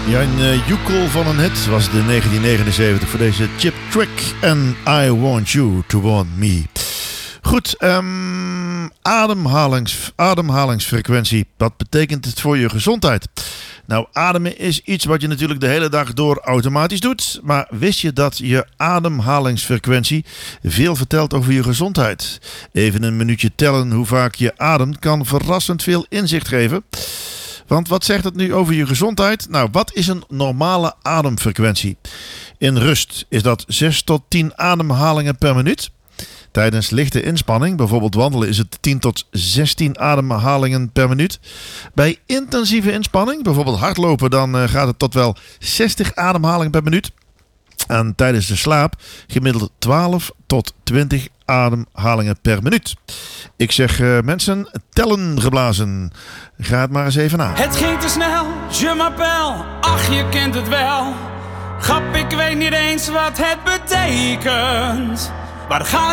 Ja, een joekel van een hit was de 1979 voor deze Chip Trick en I Want You To Want Me. Goed, ademhalingsfrequentie. Wat betekent het voor je gezondheid? Nou, ademen is iets wat je natuurlijk de hele dag door automatisch doet. Maar wist je dat je ademhalingsfrequentie veel vertelt over je gezondheid? Even een minuutje tellen hoe vaak je ademt kan verrassend veel inzicht geven. Want wat zegt het nu over je gezondheid? Nou, wat is een normale ademfrequentie? In rust is dat 6 tot 10 ademhalingen per minuut. Tijdens lichte inspanning, bijvoorbeeld wandelen, is het 10 tot 16 ademhalingen per minuut. Bij intensieve inspanning, bijvoorbeeld hardlopen, dan gaat het tot wel 60 ademhalingen per minuut. En tijdens de slaap gemiddeld 12 tot 20 ademhalingen per minuut. Ik zeg mensen, tellen geblazen. Ga het maar eens even na. Het ging te snel, je m'appelle, ach je kent het wel. Grap, ik weet niet eens wat het betekent. Maar gaat